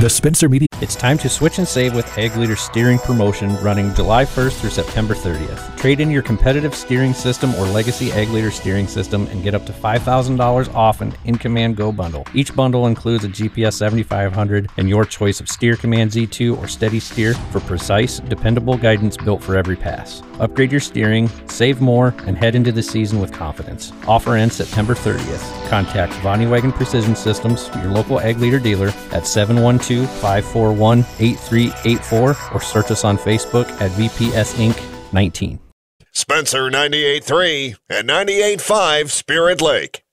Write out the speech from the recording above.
The Spencer Media. It's time to switch and save with Ag Leader Steering Promotion running July 1st through September 30th. Trade in your competitive steering system or legacy Ag Leader steering system and get up to $5,000 off an In-Command Go bundle. Each bundle includes a GPS 7500 and your choice of Steer Command Z2 or Steady Steer for precise, dependable guidance built for every pass. Upgrade your steering, save more, and head into the season with confidence. Offer ends September 30th. Contact Vonnie Wagon Precision Systems, your local Ag Leader dealer, at 712-541-8384 or search us on Facebook at VPS Inc. 19. Spencer 98.3 and 98.5 Spirit Lake.